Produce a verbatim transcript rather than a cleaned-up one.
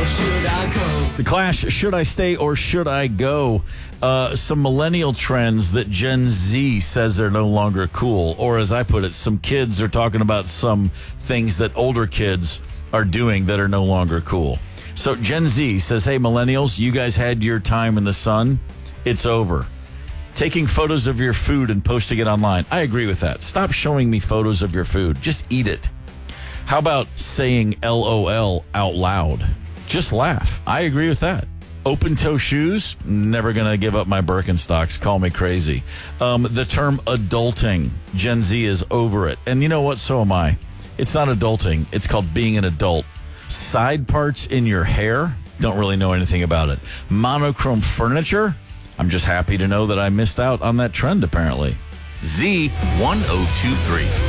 should I go? The Clash, should I stay or should I go? Uh, some millennial trends that Gen Z says are no longer cool. Or as I put it, some kids are talking about some things that older kids are doing that are no longer cool. So Gen Z says, hey, millennials, you guys had your time in the sun. It's over. Taking photos of your food and posting it online. I agree with that. Stop showing me photos of your food. Just eat it. How about saying L O L out loud? Just laugh. I agree with that. Open toe shoes, never going to give up my Birkenstocks. Call me crazy. Um, the term adulting, Gen Z is over it. And you know what? So am I. It's not adulting. It's called being an adult. Side parts in your hair, don't really know anything about it. Monochrome furniture, I'm just happy to know that I missed out on that trend, apparently. Z one oh two three.